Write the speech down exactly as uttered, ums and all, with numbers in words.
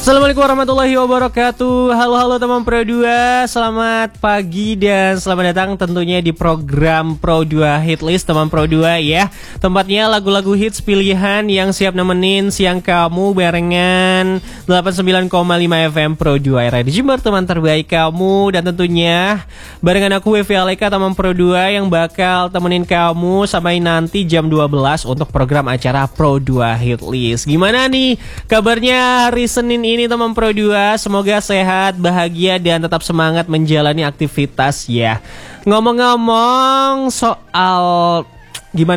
Assalamualaikum warahmatullahi wabarakatuh. Halo-halo teman Pro dua, selamat pagi dan selamat datang tentunya di program Pro dua Hitlist teman Pro dua ya. Tempatnya lagu-lagu hits pilihan yang siap nemenin siang kamu barengan delapan puluh sembilan koma lima F M Pro dua Radio Jember, teman terbaik kamu. Dan tentunya barengan aku Evi Aleka teman Pro dua yang bakal temenin kamu sampai nanti jam dua belas untuk program acara Pro dua Hitlist. Gimana nih kabarnya hari Senin ini teman Pro dua? Semoga sehat, bahagia, dan tetap semangat menjalani aktivitas ya. Ngomong-ngomong soal